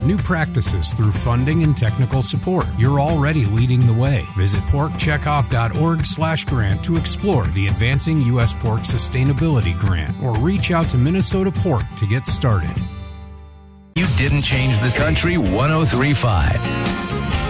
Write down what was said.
New practices through funding and technical support. You're already leading the way. Visit porkcheckoff.org/grant to explore the Advancing U.S. Pork Sustainability Grant or reach out to Minnesota Pork to get started. You didn't change the country 103.5.